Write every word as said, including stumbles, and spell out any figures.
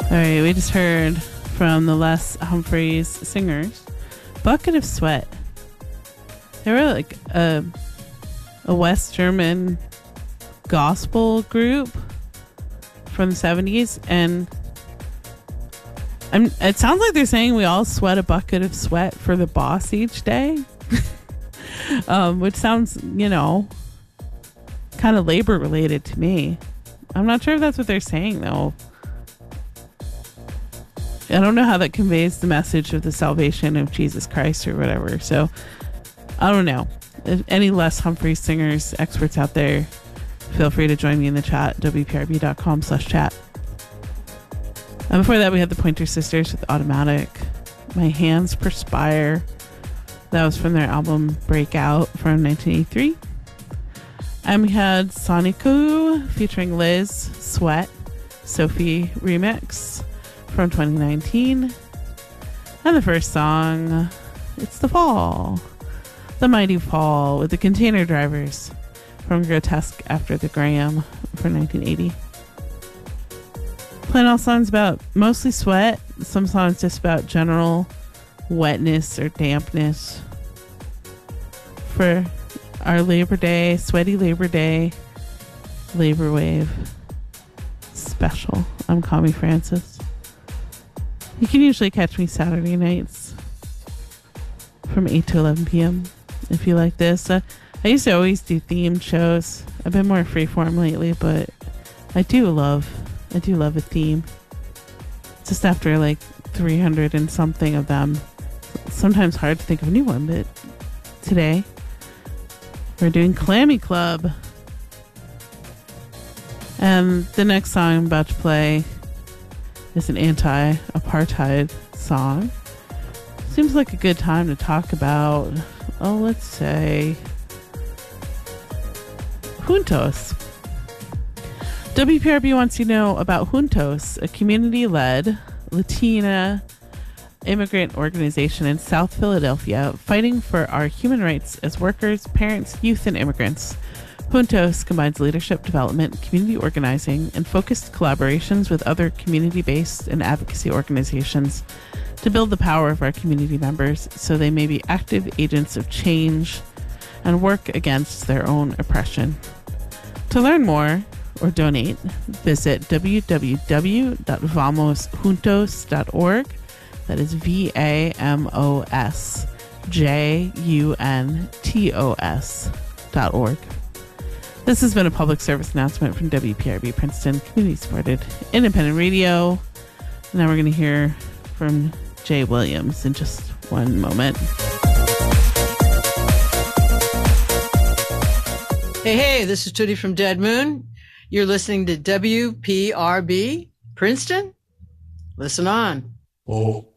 All right, we just heard from the Les Humphreys Singers, Bucket of Sweat. They were like a, a West German gospel group from the seventies, and I'm, it sounds like they're saying we all sweat a bucket of sweat for the boss each day, um, which sounds, you know, kind of labor related to me. I'm not sure if that's what they're saying, though. I don't know how that conveys the message of the salvation of Jesus Christ or whatever. So I don't know. If any Les Humphreys Singers experts out there, feel free to join me in the chat, w p r b dot com slash chat. And before that, we had the Pointer Sisters with Automatic. My Hands Perspire. That was from their album Breakout from nineteen eighty-three. And we had Sonicu featuring Liz, Sweat, Sophie remix from twenty nineteen. And the first song, It's the Fall. The Mighty Fall with the Container Drivers from Grotesque After the Graham from nineteen eighty. Playing all songs about mostly sweat, some songs just about general wetness or dampness for our Labor Day, sweaty Labor Day, Labor Wave special. I'm Kami Francis. You can usually catch me Saturday nights from eight to eleven p.m. if you like this. Uh, I used to always do themed shows. I've been more freeform lately, but I do love, I do love a theme. Just after like three hundred and something of them, sometimes hard to think of a new one, but today we're doing Clammy Club. And the next song I'm about to play is an anti-apartheid song. Seems like a good time to talk about, oh, let's say, Juntos. W P R B wants you to know about Juntos, a community-led Latina immigrant organization in South Philadelphia fighting for our human rights as workers, parents, youth, and immigrants. Juntos combines leadership development, community organizing, and focused collaborations with other community-based and advocacy organizations to build the power of our community members so they may be active agents of change and work against their own oppression. To learn more or donate, visit w w w dot vamos juntos dot org. That is V A M O S J U N T O S dot org. This has been a public service announcement from W P R B Princeton, community-supported independent radio. And now we're going to hear from Jay Williams in just one moment. Hey, hey, this is Tootie from Dead Moon. You're listening to W P R B Princeton. Listen on. Oh,